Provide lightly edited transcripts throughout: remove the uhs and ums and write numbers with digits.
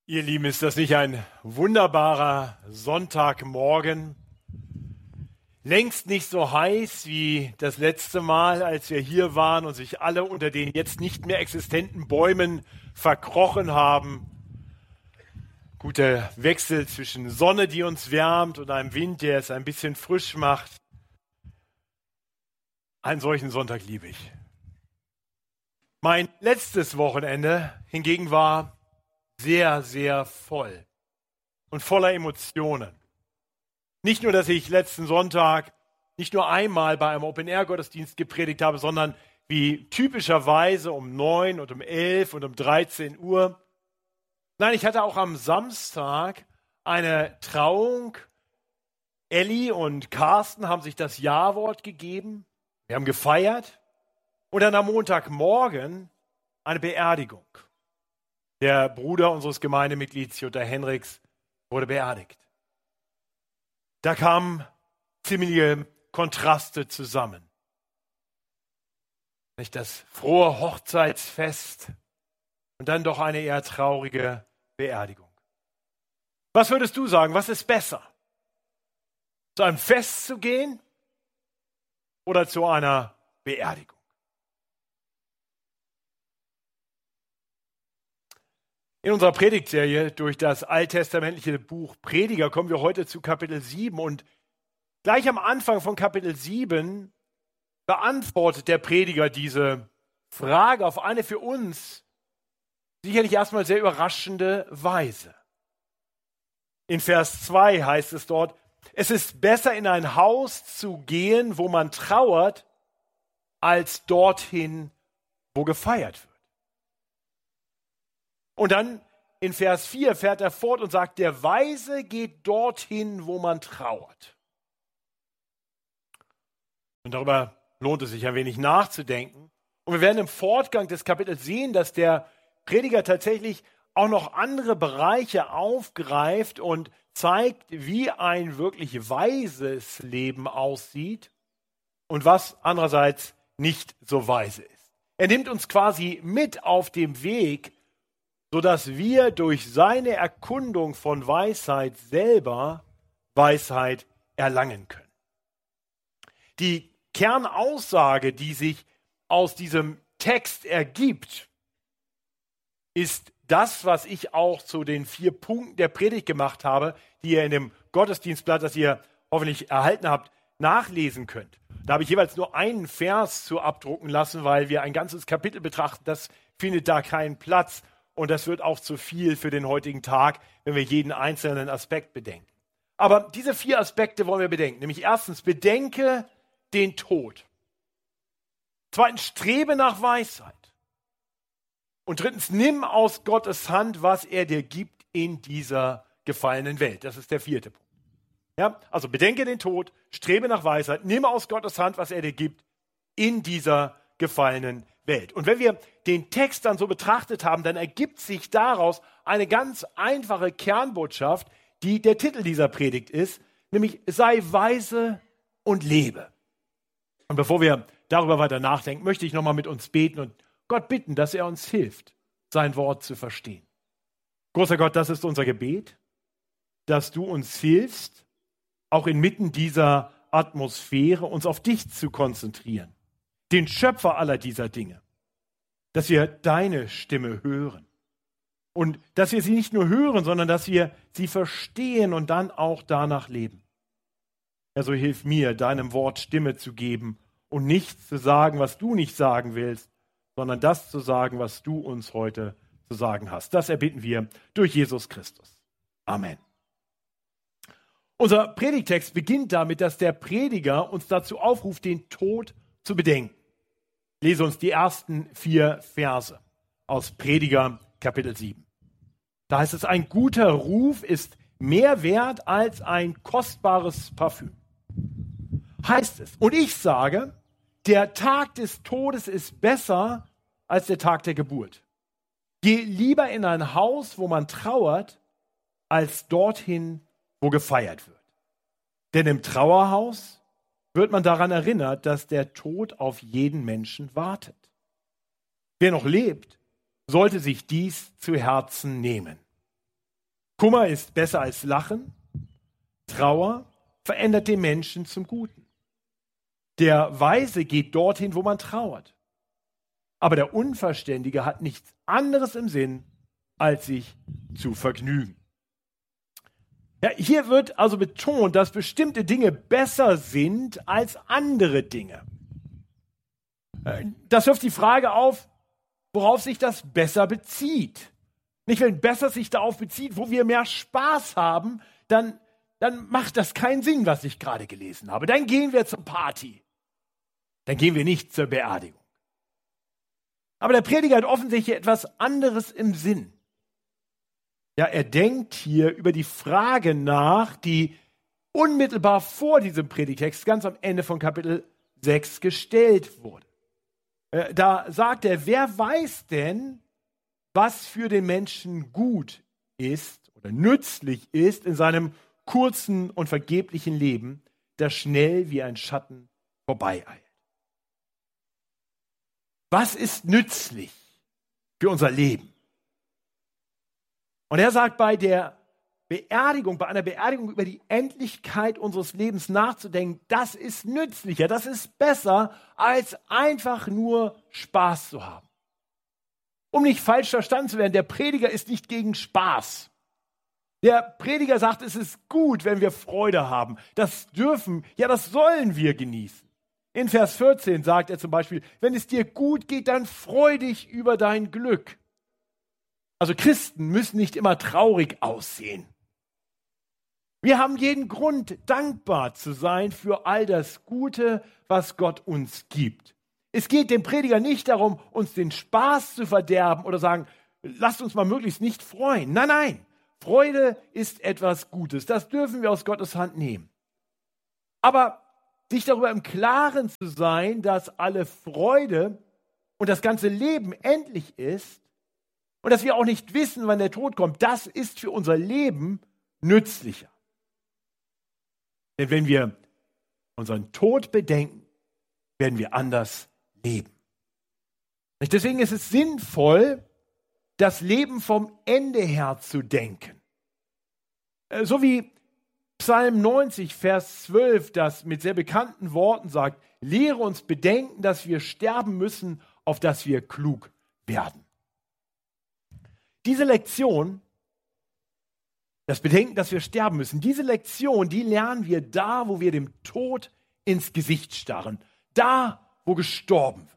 Ihr Lieben, ist das nicht ein wunderbarer Sonntagmorgen? Längst nicht so heiß wie das letzte Mal, als wir hier waren und sich alle unter den jetzt nicht mehr existenten Bäumen verkrochen haben. Guter Wechsel zwischen Sonne, die uns wärmt, und einem Wind, der es ein bisschen frisch macht. Einen solchen Sonntag liebe ich. Mein letztes Wochenende hingegen war sehr, sehr voll und voller Emotionen. Nicht nur, dass ich letzten Sonntag nicht nur einmal bei einem Open-Air-Gottesdienst gepredigt habe, sondern wie typischerweise um 9 und um 11 und um 13 Uhr. Nein, ich hatte auch am Samstag eine Trauung. Elli und Carsten haben sich das Ja-Wort gegeben. Wir haben gefeiert. Und dann am Montagmorgen eine Beerdigung. Der Bruder unseres Gemeindemitglieds Jutta Henriks wurde beerdigt. Da kamen ziemliche Kontraste zusammen. Nicht das frohe Hochzeitsfest und dann doch eine eher traurige Beerdigung. Was würdest du sagen, was ist besser? Zu einem Fest zu gehen oder zu einer Beerdigung? In unserer Predigtserie durch das alttestamentliche Buch Prediger kommen wir heute zu Kapitel 7 und gleich am Anfang von Kapitel 7 beantwortet der Prediger diese Frage auf eine für uns sicherlich erstmal sehr überraschende Weise. In Vers 2 heißt es dort: Es ist besser, in ein Haus zu gehen, wo man trauert, als dorthin, wo gefeiert wird. Und dann in Vers 4 fährt er fort und sagt, der Weise geht dorthin, wo man trauert. Und darüber lohnt es sich ein wenig nachzudenken. Und wir werden im Fortgang des Kapitels sehen, dass der Prediger tatsächlich auch noch andere Bereiche aufgreift und zeigt, wie ein wirklich weises Leben aussieht und was andererseits nicht so weise ist. Er nimmt uns quasi mit auf dem Weg, sodass wir durch seine Erkundung von Weisheit selber Weisheit erlangen können. Die Kernaussage, die sich aus diesem Text ergibt, ist das, was ich auch zu den 4 Punkten der Predigt gemacht habe, die ihr in dem Gottesdienstblatt, das ihr hoffentlich erhalten habt, nachlesen könnt. Da habe ich jeweils nur einen Vers zu abdrucken lassen, weil wir ein ganzes Kapitel betrachten, das findet da keinen Platz. Und das wird auch zu viel für den heutigen Tag, wenn wir jeden einzelnen Aspekt bedenken. Aber diese 4 Aspekte wollen wir bedenken. Nämlich erstens, bedenke den Tod. Zweitens, strebe nach Weisheit. Und drittens, nimm aus Gottes Hand, was er dir gibt in dieser gefallenen Welt. Das ist der 4. Punkt. Ja? Also bedenke den Tod, strebe nach Weisheit, nimm aus Gottes Hand, was er dir gibt in dieser gefallenen Welt. Und wenn wir den Text dann so betrachtet haben, dann ergibt sich daraus eine ganz einfache Kernbotschaft, die der Titel dieser Predigt ist, nämlich sei weise und lebe. Und bevor wir darüber weiter nachdenken, möchte ich nochmal mit uns beten und Gott bitten, dass er uns hilft, sein Wort zu verstehen. Großer Gott, das ist unser Gebet, dass du uns hilfst, auch inmitten dieser Atmosphäre uns auf dich zu konzentrieren, den Schöpfer aller dieser Dinge, dass wir deine Stimme hören und dass wir sie nicht nur hören, sondern dass wir sie verstehen und dann auch danach leben. Ja, so hilf mir, deinem Wort Stimme zu geben und nichts zu sagen, was du nicht sagen willst, sondern das zu sagen, was du uns heute zu sagen hast. Das erbitten wir durch Jesus Christus. Amen. Unser Predigtext beginnt damit, dass der Prediger uns dazu aufruft, den Tod zu bedenken. Ich lese uns die ersten 4 Verse aus Prediger Kapitel 7. Da heißt es, ein guter Ruf ist mehr wert als ein kostbares Parfüm. Heißt es. Und ich sage, der Tag des Todes ist besser als der Tag der Geburt. Geh lieber in ein Haus, wo man trauert, als dorthin, wo gefeiert wird. Denn im Trauerhaus wird man daran erinnert, dass der Tod auf jeden Menschen wartet. Wer noch lebt, sollte sich dies zu Herzen nehmen. Kummer ist besser als Lachen. Trauer verändert den Menschen zum Guten. Der Weise geht dorthin, wo man trauert. Aber der Unverständige hat nichts anderes im Sinn, als sich zu vergnügen. Ja, hier wird also betont, dass bestimmte Dinge besser sind als andere Dinge. Das wirft die Frage auf, worauf sich das besser bezieht. Nicht, wenn besser sich darauf bezieht, wo wir mehr Spaß haben, dann macht das keinen Sinn, was ich gerade gelesen habe. Dann gehen wir zur Party. Dann gehen wir nicht zur Beerdigung. Aber der Prediger hat offensichtlich etwas anderes im Sinn. Ja, er denkt hier über die Frage nach, die unmittelbar vor diesem Predigtext, ganz am Ende von Kapitel 6 gestellt wurde. Da sagt er, wer weiß denn, was für den Menschen gut ist oder nützlich ist in seinem kurzen und vergeblichen Leben, das schnell wie ein Schatten vorbeieilt. Was ist nützlich für unser Leben? Und er sagt, bei einer Beerdigung über die Endlichkeit unseres Lebens nachzudenken, das ist nützlicher, das ist besser, als einfach nur Spaß zu haben. Um nicht falsch verstanden zu werden, der Prediger ist nicht gegen Spaß. Der Prediger sagt, es ist gut, wenn wir Freude haben. Das dürfen, ja, das sollen wir genießen. In Vers 14 sagt er zum Beispiel, wenn es dir gut geht, dann freu dich über dein Glück. Also Christen müssen nicht immer traurig aussehen. Wir haben jeden Grund, dankbar zu sein für all das Gute, was Gott uns gibt. Es geht dem Prediger nicht darum, uns den Spaß zu verderben oder sagen, lasst uns mal möglichst nicht freuen. Nein, nein, Freude ist etwas Gutes. Das dürfen wir aus Gottes Hand nehmen. Aber sich darüber im Klaren zu sein, dass alle Freude und das ganze Leben endlich ist und dass wir auch nicht wissen, wann der Tod kommt, das ist für unser Leben nützlicher. Denn wenn wir unseren Tod bedenken, werden wir anders leben. Deswegen ist es sinnvoll, das Leben vom Ende her zu denken. So wie Psalm 90, Vers 12, das mit sehr bekannten Worten sagt, lehre uns bedenken, dass wir sterben müssen, auf dass wir klug werden. Diese Lektion, das Bedenken, dass wir sterben müssen, diese Lektion, die lernen wir da, wo wir dem Tod ins Gesicht starren, da, wo gestorben wird.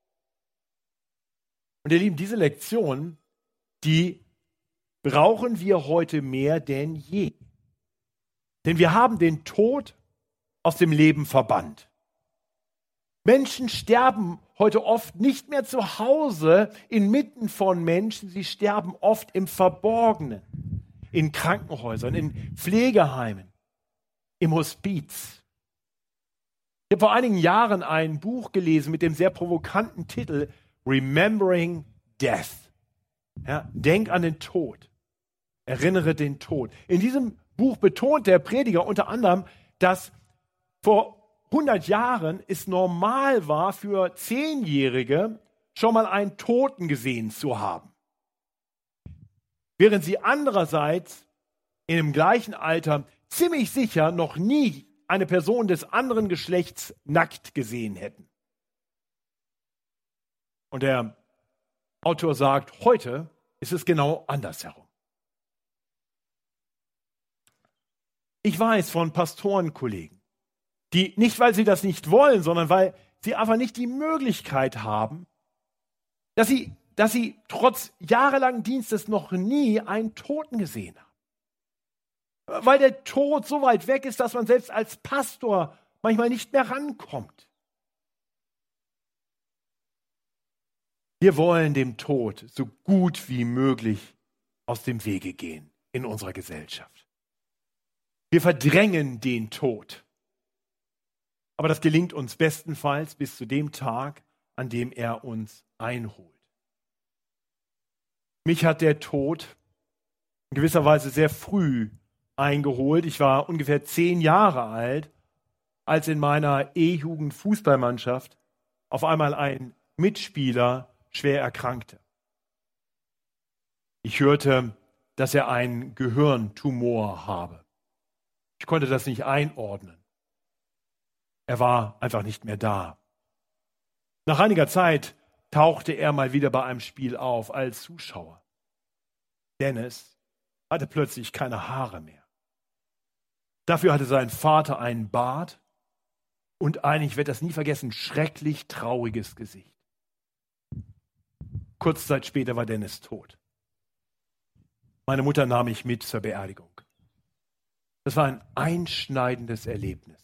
Und ihr Lieben, diese Lektion, die brauchen wir heute mehr denn je. Denn wir haben den Tod aus dem Leben verbannt. Menschen sterben heute oft nicht mehr zu Hause inmitten von Menschen, sie sterben oft im Verborgenen, in Krankenhäusern, in Pflegeheimen, im Hospiz. Ich habe vor einigen Jahren ein Buch gelesen mit dem sehr provokanten Titel Remembering Death. Ja, denk an den Tod. Erinnere den Tod. In diesem Buch betont der Prediger unter anderem, dass vor 100 Jahren es normal war, für 10-Jährige schon mal einen Toten gesehen zu haben. Während sie andererseits in dem gleichen Alter ziemlich sicher noch nie eine Person des anderen Geschlechts nackt gesehen hätten. Und der Autor sagt, heute ist es genau andersherum. Ich weiß von Pastorenkollegen, die nicht, weil sie das nicht wollen, sondern weil sie einfach nicht die Möglichkeit haben, dass sie trotz jahrelangen Dienstes noch nie einen Toten gesehen haben. Weil der Tod so weit weg ist, dass man selbst als Pastor manchmal nicht mehr rankommt. Wir wollen dem Tod so gut wie möglich aus dem Wege gehen in unserer Gesellschaft. Wir verdrängen den Tod. Aber das gelingt uns bestenfalls bis zu dem Tag, an dem er uns einholt. Mich hat der Tod in gewisser Weise sehr früh eingeholt. Ich war ungefähr 10 Jahre alt, als in meiner E-Jugend-Fußballmannschaft auf einmal ein Mitspieler schwer erkrankte. Ich hörte, dass er einen Gehirntumor habe. Ich konnte das nicht einordnen. Er war einfach nicht mehr da. Nach einiger Zeit tauchte er mal wieder bei einem Spiel auf als Zuschauer. Dennis hatte plötzlich keine Haare mehr. Dafür hatte sein Vater einen Bart und ein, ich werde das nie vergessen, schrecklich trauriges Gesicht. Kurze Zeit später war Dennis tot. Meine Mutter nahm mich mit zur Beerdigung. Das war ein einschneidendes Erlebnis.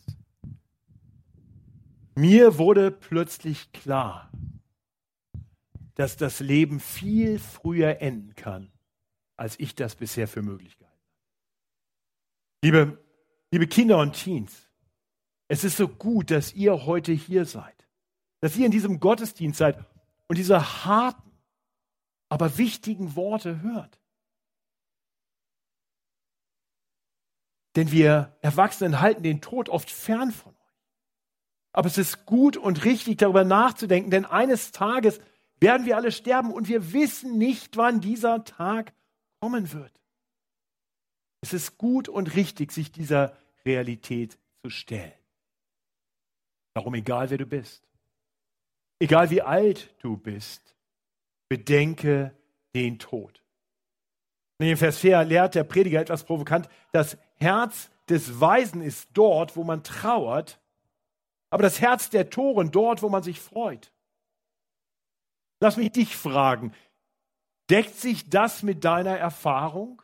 Mir wurde plötzlich klar, dass das Leben viel früher enden kann, als ich das bisher für möglich gehalten habe. Liebe Kinder und Teens, es ist so gut, dass ihr heute hier seid, dass ihr in diesem Gottesdienst seid und diese harten, aber wichtigen Worte hört. Denn wir Erwachsenen halten den Tod oft fern von euch. Aber es ist gut und richtig, darüber nachzudenken, denn eines Tages werden wir alle sterben und wir wissen nicht, wann dieser Tag kommen wird. Es ist gut und richtig, sich dieser Realität zu stellen. Darum, egal wer du bist, egal wie alt du bist, bedenke den Tod. In dem Vers 4 lehrt der Prediger etwas provokant: Das Herz des Weisen ist dort, wo man trauert, aber das Herz der Toren dort, wo man sich freut. Lass mich dich fragen, deckt sich das mit deiner Erfahrung?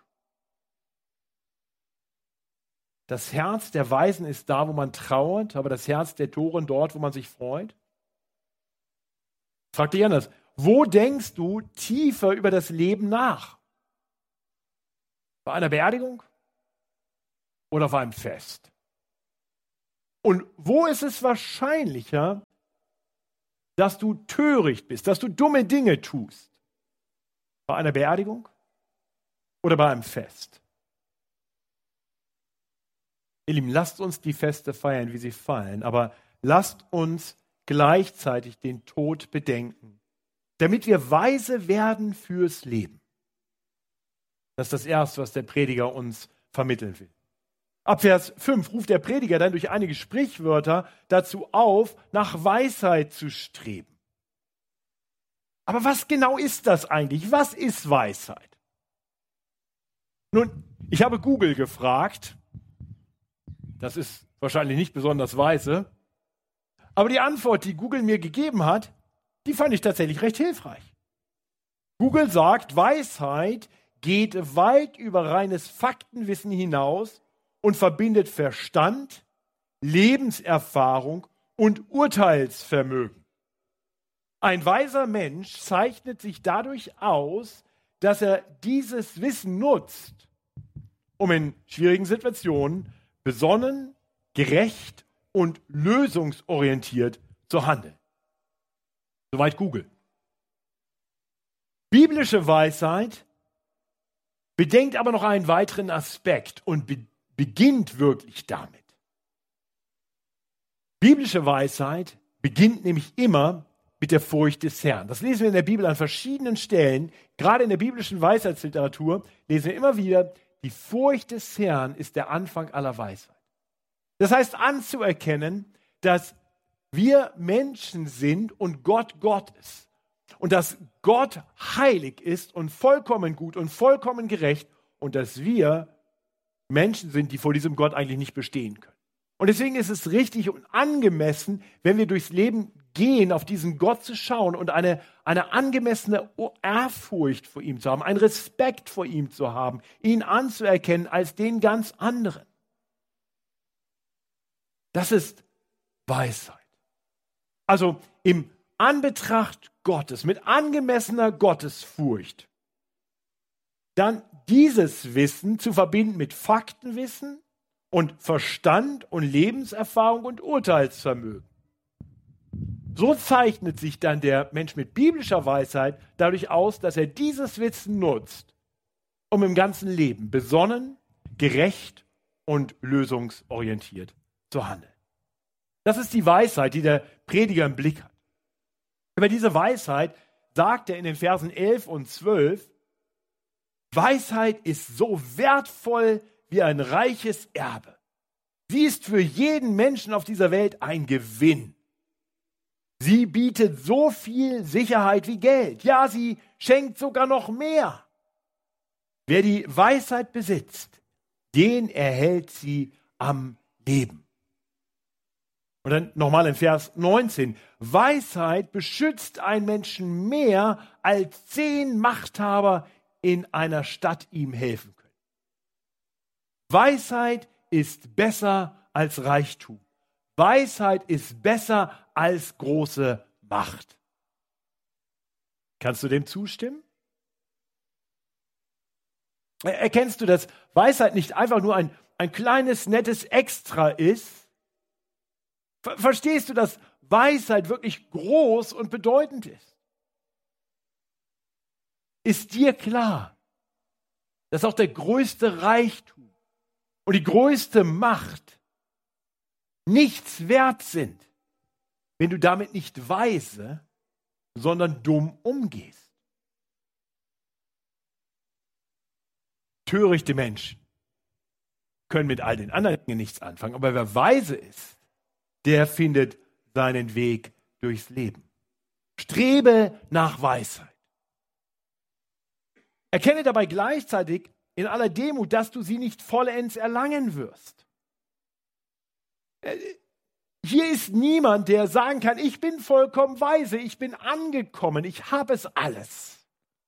Das Herz der Weisen ist da, wo man trauert, aber das Herz der Toren dort, wo man sich freut? Frag dich anders. Wo denkst du tiefer über das Leben nach? Bei einer Beerdigung oder auf einem Fest? Und wo ist es wahrscheinlicher, dass du töricht bist, dass du dumme Dinge tust? Bei einer Beerdigung oder bei einem Fest? Ihr Lieben, lasst uns die Feste feiern, wie sie fallen, aber lasst uns gleichzeitig den Tod bedenken, damit wir weise werden fürs Leben. Das ist das Erste, was der Prediger uns vermitteln will. Ab Vers 5 ruft der Prediger dann durch einige Sprichwörter dazu auf, nach Weisheit zu streben. Aber was genau ist das eigentlich? Was ist Weisheit? Nun, ich habe Google gefragt. Das ist wahrscheinlich nicht besonders weise. Aber die Antwort, die Google mir gegeben hat, die fand ich tatsächlich recht hilfreich. Google sagt, Weisheit geht weit über reines Faktenwissen hinaus und verbindet Verstand, Lebenserfahrung und Urteilsvermögen. Ein weiser Mensch zeichnet sich dadurch aus, dass er dieses Wissen nutzt, um in schwierigen Situationen besonnen, gerecht und lösungsorientiert zu handeln. Soweit Google. Biblische Weisheit bedenkt aber noch einen weiteren Aspekt und beginnt wirklich damit. Biblische Weisheit beginnt nämlich immer mit der Furcht des Herrn. Das lesen wir in der Bibel an verschiedenen Stellen. Gerade in der biblischen Weisheitsliteratur lesen wir immer wieder, die Furcht des Herrn ist der Anfang aller Weisheit. Das heißt, anzuerkennen, dass wir Menschen sind und Gott Gott ist. Und dass Gott heilig ist und vollkommen gut und vollkommen gerecht und dass wir Menschen sind, die vor diesem Gott eigentlich nicht bestehen können. Und deswegen ist es richtig und angemessen, wenn wir durchs Leben gehen, auf diesen Gott zu schauen und eine angemessene Ehrfurcht vor ihm zu haben, einen Respekt vor ihm zu haben, ihn anzuerkennen als den ganz anderen. Das ist Weisheit. Also im Anbetracht Gottes, mit angemessener Gottesfurcht, dann dieses Wissen zu verbinden mit Faktenwissen und Verstand und Lebenserfahrung und Urteilsvermögen. So zeichnet sich dann der Mensch mit biblischer Weisheit dadurch aus, dass er dieses Wissen nutzt, um im ganzen Leben besonnen, gerecht und lösungsorientiert zu handeln. Das ist die Weisheit, die der Prediger im Blick hat. Über diese Weisheit sagt er in den Versen 11 und 12, Weisheit ist so wertvoll wie ein reiches Erbe. Sie ist für jeden Menschen auf dieser Welt ein Gewinn. Sie bietet so viel Sicherheit wie Geld. Ja, sie schenkt sogar noch mehr. Wer die Weisheit besitzt, den erhält sie am Leben. Und dann nochmal in Vers 19. Weisheit beschützt einen Menschen mehr, als 10 Machthaber in einer Stadt ihm helfen können. Weisheit ist besser als Reichtum. Weisheit ist besser als große Macht. Kannst du dem zustimmen? Erkennst du, dass Weisheit nicht einfach nur ein kleines, nettes Extra ist? Verstehst du, dass Weisheit wirklich groß und bedeutend ist? Ist dir klar, dass auch der größte Reichtum und die größte Macht nichts wert sind, wenn du damit nicht weise, sondern dumm umgehst? Törichte Menschen können mit all den anderen Dingen nichts anfangen, aber wer weise ist, der findet seinen Weg durchs Leben. Strebe nach Weisheit. Erkenne dabei gleichzeitig in aller Demut, dass du sie nicht vollends erlangen wirst. Hier ist niemand, der sagen kann, ich bin vollkommen weise, ich bin angekommen, ich habe es alles.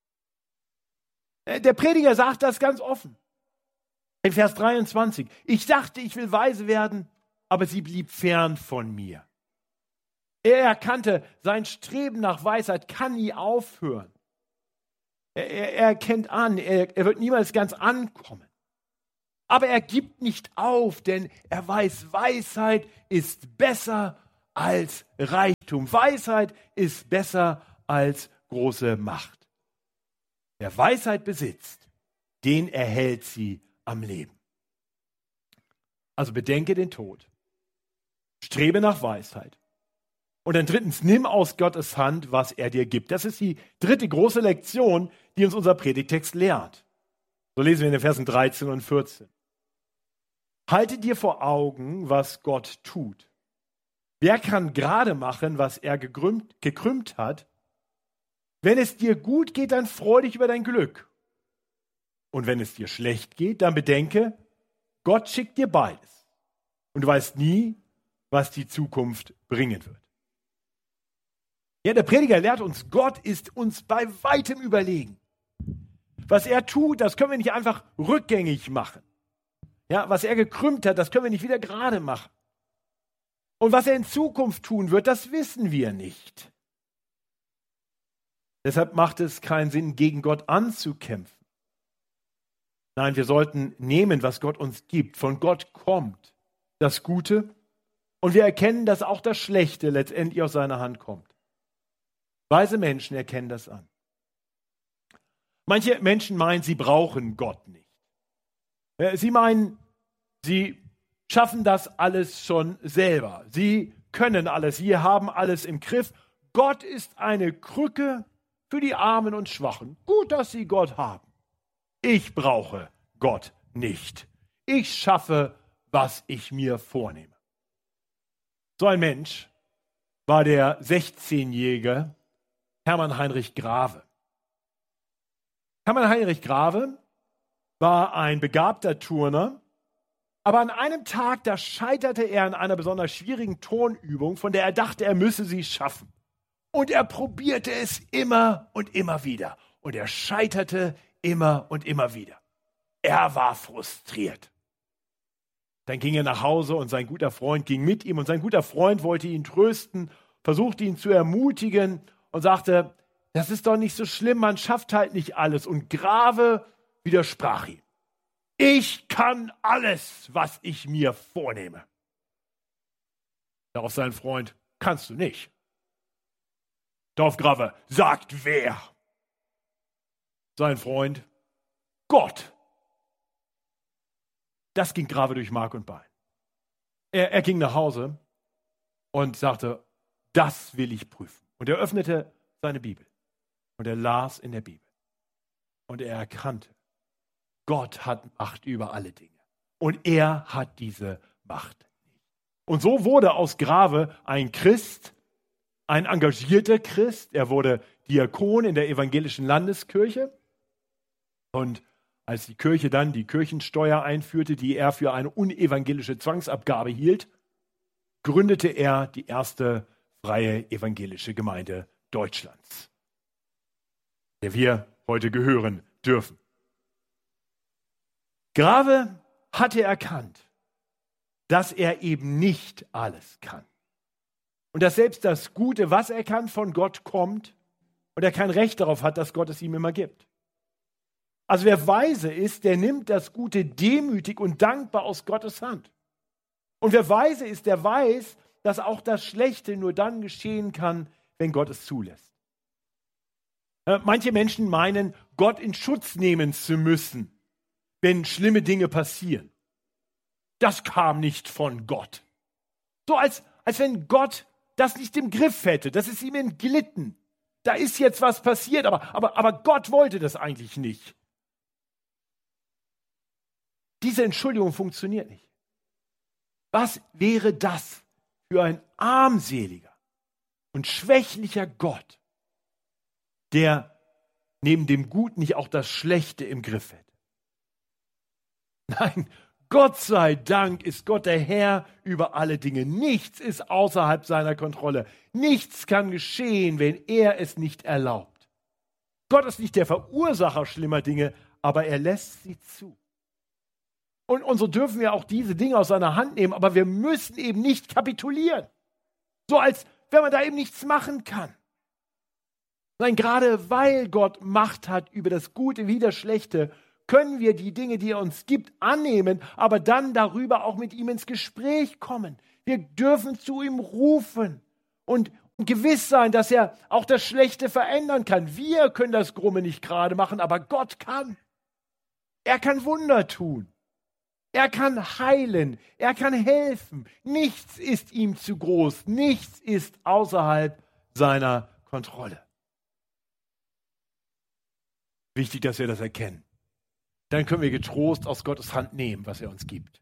Der Prediger sagt das ganz offen. In Vers 23. Ich dachte, ich will weise werden, aber sie blieb fern von mir. Er erkannte, sein Streben nach Weisheit kann nie aufhören. Er erkennt an, er wird niemals ganz ankommen. Aber er gibt nicht auf, denn er weiß, Weisheit ist besser als Reichtum. Weisheit ist besser als große Macht. Wer Weisheit besitzt, den erhält sie am Leben. Also bedenke den Tod. Strebe nach Weisheit. Und dann drittens, nimm aus Gottes Hand, was er dir gibt. Das ist die dritte große Lektion, die uns unser Predigtext lehrt. So lesen wir in den Versen 13 und 14. Halte dir vor Augen, was Gott tut. Wer kann gerade machen, was er gekrümmt hat? Wenn es dir gut geht, dann freu dich über dein Glück. Und wenn es dir schlecht geht, dann bedenke, Gott schickt dir beides. Und du weißt nie, was die Zukunft bringen wird. Ja, der Prediger lehrt uns, Gott ist uns bei weitem überlegen. Was er tut, das können wir nicht einfach rückgängig machen. Ja, was er gekrümmt hat, das können wir nicht wieder gerade machen. Und was er in Zukunft tun wird, das wissen wir nicht. Deshalb macht es keinen Sinn, gegen Gott anzukämpfen. Nein, wir sollten nehmen, was Gott uns gibt. Von Gott kommt das Gute und wir erkennen, dass auch das Schlechte letztendlich aus seiner Hand kommt. Weise Menschen erkennen das an. Manche Menschen meinen, sie brauchen Gott nicht. Sie meinen, sie schaffen das alles schon selber. Sie können alles, sie haben alles im Griff. Gott ist eine Krücke für die Armen und Schwachen. Gut, dass sie Gott haben. Ich brauche Gott nicht. Ich schaffe, was ich mir vornehme. So ein Mensch war der 16-jährige Hermann Heinrich Grave. Hermann Heinrich Grave war ein begabter Turner, aber an einem Tag, da scheiterte er an einer besonders schwierigen Turnübung, von der er dachte, er müsse sie schaffen. Und er probierte es immer und immer wieder. Und er scheiterte immer und immer wieder. Er war frustriert. Dann ging er nach Hause und sein guter Freund ging mit ihm. Und sein guter Freund wollte ihn trösten, versuchte ihn zu ermutigen und sagte, das ist doch nicht so schlimm, man schafft halt nicht alles. Und Grave widersprach ihm. Ich kann alles, was ich mir vornehme. Darauf sein Freund, kannst du nicht. Darauf Grave, sagt wer? Sein Freund, Gott. Das ging Grave durch Mark und Bein. Er ging nach Hause und sagte, das will ich prüfen. Und er öffnete seine Bibel und er las in der Bibel. Und er erkannte, Gott hat Macht über alle Dinge. Und er hat diese Macht nicht. Und so wurde aus Grave ein Christ, ein engagierter Christ. Er wurde Diakon in der evangelischen Landeskirche. Und als die Kirche dann die Kirchensteuer einführte, die er für eine unevangelische Zwangsabgabe hielt, gründete er die erste freie evangelische Gemeinde Deutschlands, der wir heute gehören dürfen. Grave hatte erkannt, dass er eben nicht alles kann. Und dass selbst das Gute, was er kann, von Gott kommt und er kein Recht darauf hat, dass Gott es ihm immer gibt. Also wer weise ist, der nimmt das Gute demütig und dankbar aus Gottes Hand. Und wer weise ist, der weiß, dass auch das Schlechte nur dann geschehen kann, wenn Gott es zulässt. Manche Menschen meinen, Gott in Schutz nehmen zu müssen, wenn schlimme Dinge passieren. Das kam nicht von Gott. So als wenn Gott das nicht im Griff hätte, das ist ihm entglitten. Da ist jetzt was passiert, aber Gott wollte das eigentlich nicht. Diese Entschuldigung funktioniert nicht. Was wäre das für ein armseliger und schwächlicher Gott, der neben dem Guten nicht auch das Schlechte im Griff hätte? Nein, Gott sei Dank ist Gott der Herr über alle Dinge. Nichts ist außerhalb seiner Kontrolle. Nichts kann geschehen, wenn er es nicht erlaubt. Gott ist nicht der Verursacher schlimmer Dinge, aber er lässt sie zu. Und so dürfen wir auch diese Dinge aus seiner Hand nehmen, aber wir müssen eben nicht kapitulieren. So als wenn man da eben nichts machen kann. Nein, gerade weil Gott Macht hat über das Gute wie das Schlechte, können wir die Dinge, die er uns gibt, annehmen, aber dann darüber auch mit ihm ins Gespräch kommen. Wir dürfen zu ihm rufen und gewiss sein, dass er auch das Schlechte verändern kann. Wir können das Krumme nicht gerade machen, aber Gott kann. Er kann Wunder tun. Er kann heilen. Er kann helfen. Nichts ist ihm zu groß. Nichts ist außerhalb seiner Kontrolle. Wichtig, dass wir das erkennen. Dann können wir getrost aus Gottes Hand nehmen, was er uns gibt.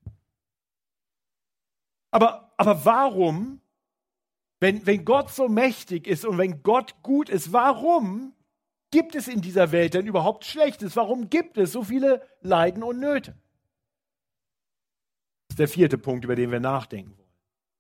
Aber warum, wenn Gott so mächtig ist und wenn Gott gut ist, warum gibt es in dieser Welt denn überhaupt Schlechtes? Warum gibt es so viele Leiden und Nöte? Das ist der vierte Punkt, über den wir nachdenken wollen.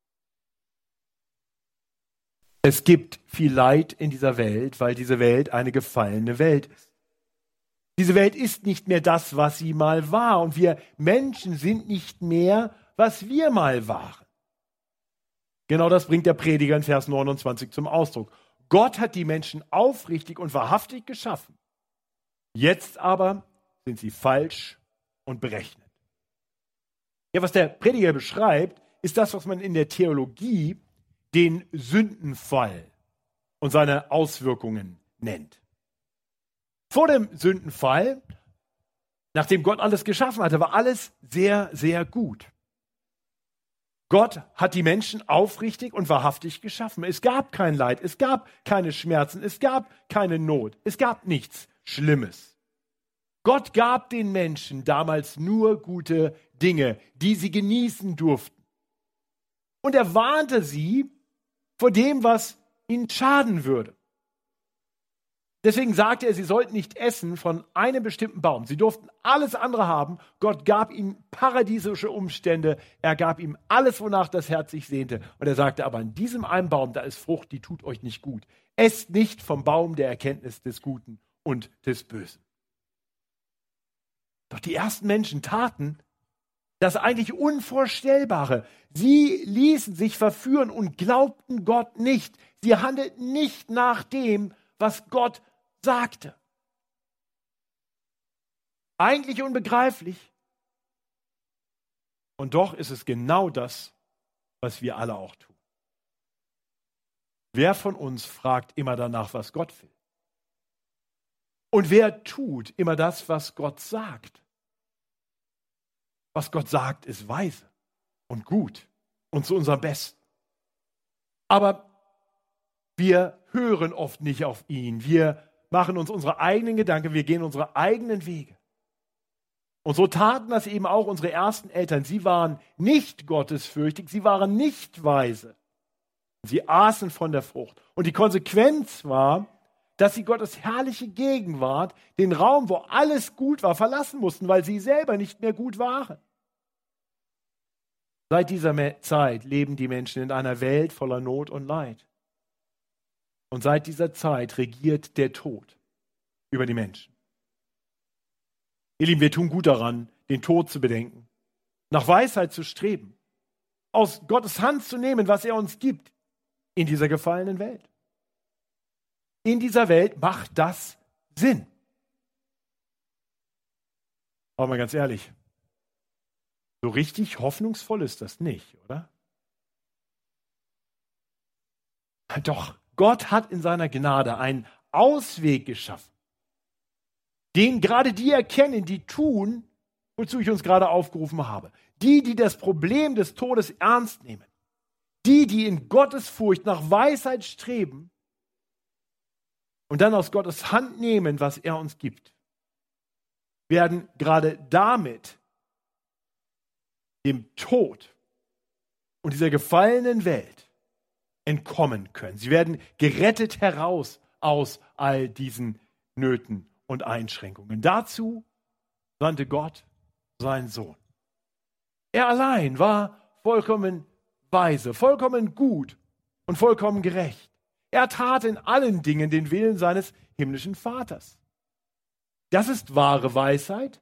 Es gibt viel Leid in dieser Welt, weil diese Welt eine gefallene Welt ist. Diese Welt ist nicht mehr das, was sie mal war. Und wir Menschen sind nicht mehr, was wir mal waren. Genau das bringt der Prediger in Vers 29 zum Ausdruck. Gott hat die Menschen aufrichtig und wahrhaftig geschaffen. Jetzt aber sind sie falsch und berechnet. Ja, was der Prediger beschreibt, ist das, was man in der Theologie den Sündenfall und seine Auswirkungen nennt. Vor dem Sündenfall, nachdem Gott alles geschaffen hatte, war alles sehr, sehr gut. Gott hat die Menschen aufrichtig und wahrhaftig geschaffen. Es gab kein Leid, es gab keine Schmerzen, es gab keine Not, es gab nichts Schlimmes. Gott gab den Menschen damals nur gute Dinge, die sie genießen durften. Und er warnte sie vor dem, was ihnen schaden würde. Deswegen sagte er, sie sollten nicht essen von einem bestimmten Baum. Sie durften alles andere haben. Gott gab ihnen paradiesische Umstände. Er gab ihm alles, wonach das Herz sich sehnte. Und er sagte, aber an diesem einen Baum, da ist Frucht, die tut euch nicht gut. Esst nicht vom Baum der Erkenntnis des Guten und des Bösen. Doch die ersten Menschen taten das eigentlich Unvorstellbare. Sie ließen sich verführen und glaubten Gott nicht. Sie handelten nicht nach dem, was Gott sagte. Eigentlich unbegreiflich. Und doch ist es genau das, was wir alle auch tun. Wer von uns fragt immer danach, was Gott will? Und wer tut immer das, was Gott sagt? Was Gott sagt, ist weise und gut und zu unserem Besten. Aber wir hören oft nicht auf ihn. Wir machen uns unsere eigenen Gedanken, wir gehen unsere eigenen Wege. Und so taten das eben auch unsere ersten Eltern. Sie waren nicht gottesfürchtig, sie waren nicht weise. Sie aßen von der Frucht. Und die Konsequenz war, dass sie Gottes herrliche Gegenwart, den Raum, wo alles gut war, verlassen mussten, weil sie selber nicht mehr gut waren. Seit dieser Zeit leben die Menschen in einer Welt voller Not und Leid. Und seit dieser Zeit regiert der Tod über die Menschen. Ihr Lieben, wir tun gut daran, den Tod zu bedenken, nach Weisheit zu streben, aus Gottes Hand zu nehmen, was er uns gibt in dieser gefallenen Welt. In dieser Welt macht das Sinn. Aber mal ganz ehrlich, so richtig hoffnungsvoll ist das nicht, oder? Doch, Gott hat in seiner Gnade einen Ausweg geschaffen, den gerade die erkennen, die tun, wozu ich uns gerade aufgerufen habe. Die das Problem des Todes ernst nehmen. Die in Gottesfurcht nach Weisheit streben und dann aus Gottes Hand nehmen, was er uns gibt, werden gerade damit dem Tod und dieser gefallenen Welt entkommen können. Sie werden gerettet heraus aus all diesen Nöten und Einschränkungen. Dazu sandte Gott seinen Sohn. Er allein war vollkommen weise, vollkommen gut und vollkommen gerecht. Er tat in allen Dingen den Willen seines himmlischen Vaters. Das ist wahre Weisheit.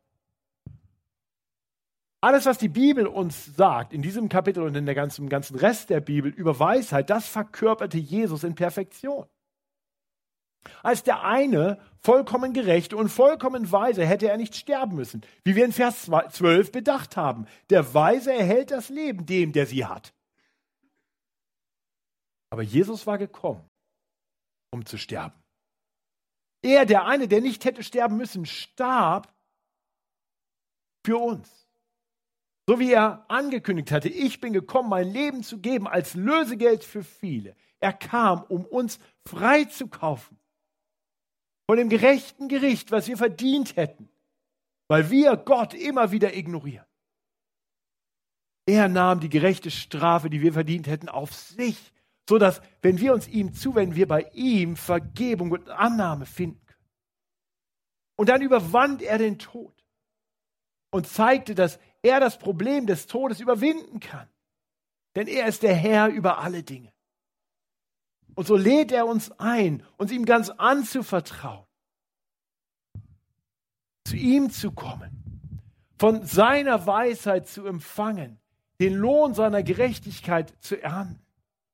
Alles, was die Bibel uns sagt, in diesem Kapitel und in der ganzen Rest der Bibel über Weisheit, das verkörperte Jesus in Perfektion. Als der eine vollkommen gerechte und vollkommen weise hätte er nicht sterben müssen, wie wir in Vers 12 bedacht haben. Der Weise erhält das Leben dem, der sie hat. Aber Jesus war gekommen, um zu sterben. Er, der eine, der nicht hätte sterben müssen, starb für uns. So wie er angekündigt hatte, ich bin gekommen, mein Leben zu geben als Lösegeld für viele. Er kam, um uns freizukaufen von dem gerechten Gericht, was wir verdient hätten, weil wir Gott immer wieder ignorieren. Er nahm die gerechte Strafe, die wir verdient hätten, auf sich, sodass, wenn wir uns ihm zuwenden, wir bei ihm Vergebung und Annahme finden können. Und dann überwand er den Tod und zeigte, dass er das Problem des Todes überwinden kann. Denn er ist der Herr über alle Dinge. Und so lädt er uns ein, uns ihm ganz anzuvertrauen, zu ihm zu kommen, von seiner Weisheit zu empfangen, den Lohn seiner Gerechtigkeit zu ernten.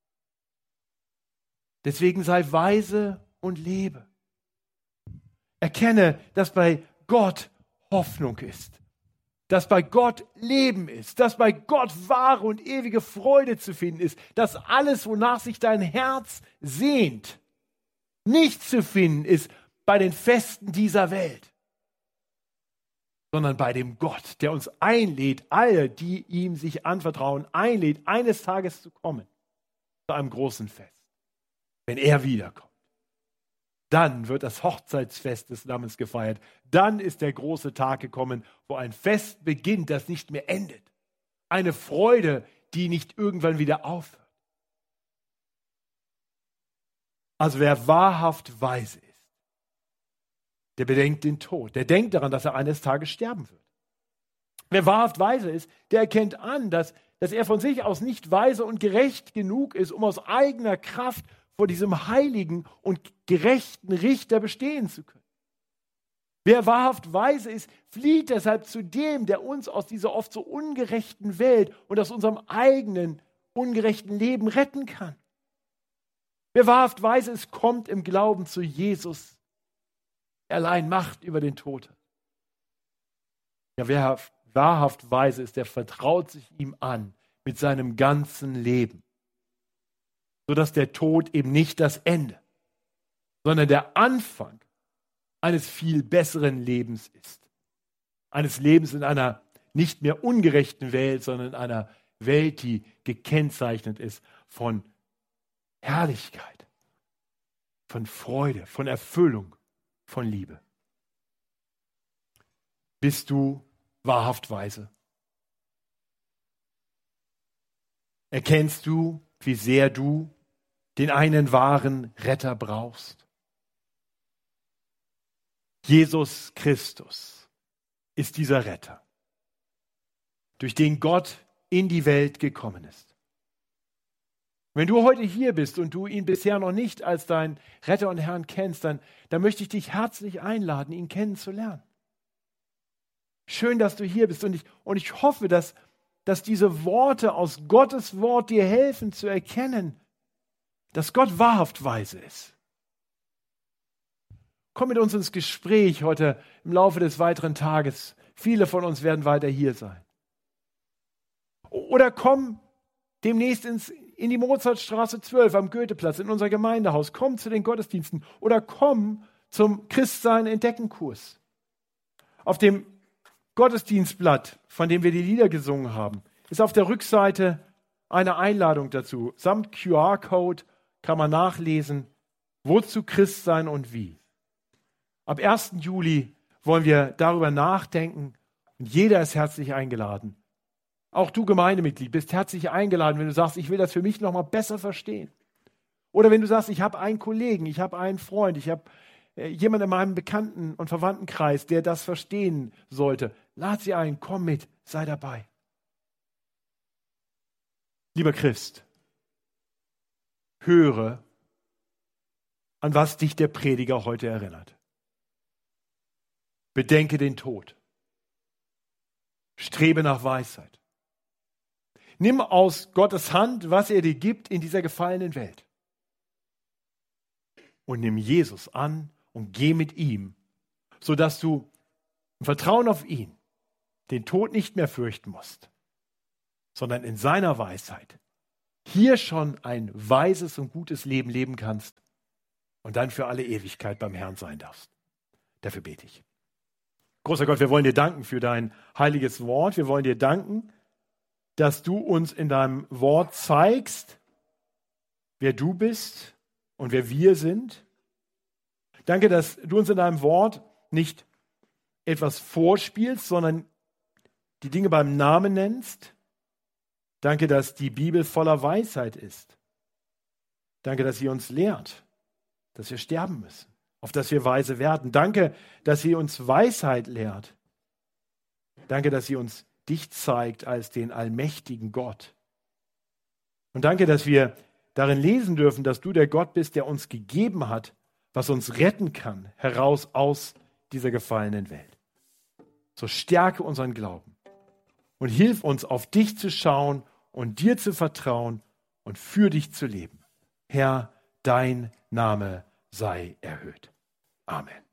Deswegen sei weise und lebe. Erkenne, dass bei Gott Hoffnung ist, dass bei Gott Leben ist, dass bei Gott wahre und ewige Freude zu finden ist, dass alles, wonach sich dein Herz sehnt, nicht zu finden ist bei den Festen dieser Welt, sondern bei dem Gott, der uns einlädt, alle, die ihm sich anvertrauen, einlädt, eines Tages zu kommen, zu einem großen Fest, wenn er wiederkommt. Dann wird das Hochzeitsfest des Lammes gefeiert. Dann ist der große Tag gekommen, wo ein Fest beginnt, das nicht mehr endet. Eine Freude, die nicht irgendwann wieder aufhört. Also wer wahrhaft weise ist, der bedenkt den Tod. Der denkt daran, dass er eines Tages sterben wird. Wer wahrhaft weise ist, der erkennt an, dass er von sich aus nicht weise und gerecht genug ist, um aus eigener Kraft vor diesem heiligen und gerechten Richter bestehen zu können. Wer wahrhaft weise ist, flieht deshalb zu dem, der uns aus dieser oft so ungerechten Welt und aus unserem eigenen ungerechten Leben retten kann. Wer wahrhaft weise ist, kommt im Glauben zu Jesus. Er allein Macht über den Tod. Ja, wer wahrhaft weise ist, der vertraut sich ihm an mit seinem ganzen Leben, sodass der Tod eben nicht das Ende, sondern der Anfang eines viel besseren Lebens ist. Eines Lebens in einer nicht mehr ungerechten Welt, sondern in einer Welt, die gekennzeichnet ist von Herrlichkeit, von Freude, von Erfüllung, von Liebe. Bist du wahrhaft weise? Erkennst du, wie sehr du den einen wahren Retter brauchst? Jesus Christus ist dieser Retter, durch den Gott in die Welt gekommen ist. Wenn du heute hier bist und du ihn bisher noch nicht als deinen Retter und Herrn kennst, dann möchte ich dich herzlich einladen, ihn kennenzulernen. Schön, dass du hier bist und ich hoffe, dass diese Worte aus Gottes Wort dir helfen zu erkennen, dass Gott wahrhaft weise ist. Komm mit uns ins Gespräch heute im Laufe des weiteren Tages. Viele von uns werden weiter hier sein. Oder komm demnächst in die Mozartstraße 12 am Goetheplatz in unser Gemeindehaus. Komm zu den Gottesdiensten oder komm zum Christsein-Entdecken-Kurs. Auf dem Gottesdienstblatt, von dem wir die Lieder gesungen haben, ist auf der Rückseite eine Einladung dazu. Samt QR-Code kann man nachlesen, wozu Christsein und wie. Ab 1. Juli wollen wir darüber nachdenken und jeder ist herzlich eingeladen. Auch du Gemeindemitglied bist herzlich eingeladen, wenn du sagst, ich will das für mich noch mal besser verstehen. Oder wenn du sagst, ich habe einen Kollegen, ich habe einen Freund, ich habe jemanden in meinem Bekannten- und Verwandtenkreis, der das verstehen sollte. Lad sie ein, komm mit, sei dabei. Lieber Christ, höre, an was dich der Prediger heute erinnert. Bedenke den Tod. Strebe nach Weisheit. Nimm aus Gottes Hand, was er dir gibt in dieser gefallenen Welt. Und nimm Jesus an und geh mit ihm, sodass du im Vertrauen auf ihn den Tod nicht mehr fürchten musst, sondern in seiner Weisheit hier schon ein weises und gutes Leben leben kannst und dann für alle Ewigkeit beim Herrn sein darfst. Dafür bete ich. Großer Gott, wir wollen dir danken für dein heiliges Wort. Wir wollen dir danken, dass du uns in deinem Wort zeigst, wer du bist und wer wir sind. Danke, dass du uns in deinem Wort nicht etwas vorspielst, sondern die Dinge beim Namen nennst. Danke, dass die Bibel voller Weisheit ist. Danke, dass sie uns lehrt, dass wir sterben müssen, auf dass wir weise werden. Danke, dass sie uns Weisheit lehrt. Danke, dass sie uns dich zeigt als den allmächtigen Gott. Und danke, dass wir darin lesen dürfen, dass du der Gott bist, der uns gegeben hat, was uns retten kann, heraus aus dieser gefallenen Welt. So stärke unseren Glauben und hilf uns, auf dich zu schauen und dir zu vertrauen und für dich zu leben. Herr, dein Name sei erhöht. Amen.